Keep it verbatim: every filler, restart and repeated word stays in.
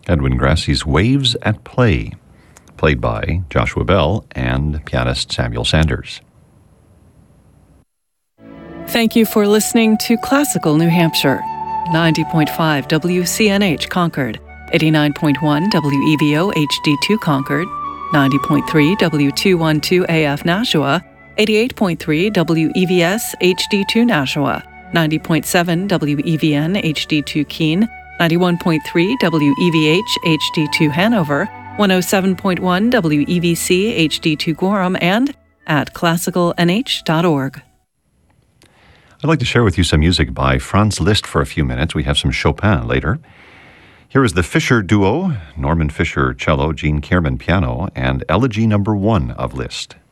Edwin Grassie's Waves at Play, played by Joshua Bell and pianist Samuel Sanders. Thank you for listening to Classical New Hampshire, ninety point five W C N H Concord, eighty-nine point one W E V O H D two Concord, ninety point three W two twelve A F Nashua, eighty-eight point three W E V S H D two Nashua, ninety point seven W E V N H D two Keene, ninety-one point three W E V H H D two Hanover, one oh seven point one W E V C H D two Gorham, and at classical n h dot org. I'd like to share with you some music by Franz Liszt for a few minutes. We have some Chopin later. Here is the Fischer Duo, Norman Fischer cello, Gene Kierman piano, and Elegy Number One of Liszt.